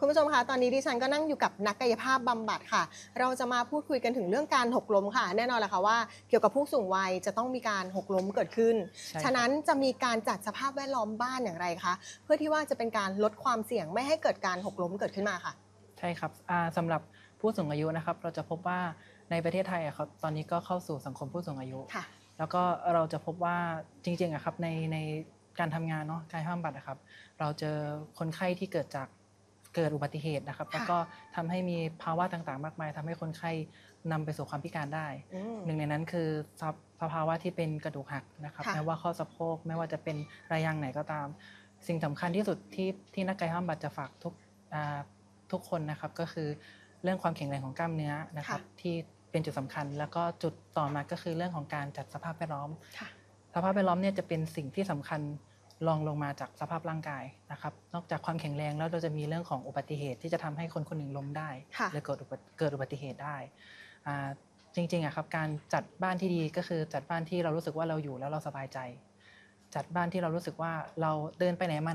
คุณผู้ชมคะตอนนี้ดิฉันก็นั่งอยู่กับนักกายภาพบำบัดค่ะเราจะมาพูดคุยกันถึงเรื่องการหกล้มค่ะแน่นอนแหละค่ะว่าเกี่ยวกับผู้สูงวัยจะต้องมีการหกล้มเกิดขึ้นฉะนั้นจะมีการจัดสภาพแวดล้อมบ้านอย่างไรคะเพื่อที่ว่าจะเป็นการลดความเสี่ยงไม่ให้เกิดการหกล้มเกิดขึ้นมาค่ะใช่ครับสำหรับผู้สูงอายุนะครับเราจะพบว่าในประเทศไทยครับตอนนี้ก็เข้าสู่สังคมผู้สูงอายุแล้วก็เราจะพบว่าจริงๆครับในการทำงานเนาะการบำบัดนะครับเราเจอคนไข้ที่เกิดอุบัติเหตุนะครับแล้วก็ทำให้มีภาวะต่างๆมากมายทำให้คนไข้นำไปสู่ความพิการได้หนึ่งในนั้นคือสภาวะที่เป็นกระดูกหักนะครับไม่ว่าข้อสะโพกไม่ว่าจะเป็นระยางไหนก็ตามสิ่งสำคัญที่สุดที่นักกายภาพบำบัดจะฝากทุกคนนะครับก็คือเรื่องความแข็งแรงของกล้ามเนื้อนะครับที่เป็นจุดสำคัญแล้วก็จุดต่อมาก็คือเรื่องของการจัดสภาพแวดล้อมสภาพแวดล้อมเนี่ยจะเป็นสิ่งที่สำคัญรองลงมาจากสภาพร่างกายนะครับนอกจากความแข็งแรงแล้วเราจะมีเรื่องของอุบัติเหตุที่จะทำให้คนคนหนึ่งล้มได้หรือเกิดอุบัติเหตุได้จริงๆครับการจัดบ้านที่ดีก็คือจัดบ้านที่เรารู้สึกว่าเราอยู่แล้วเราสบายใจจัดบ้านที่เรารู้สึกว่าเราเดินไปไหนมา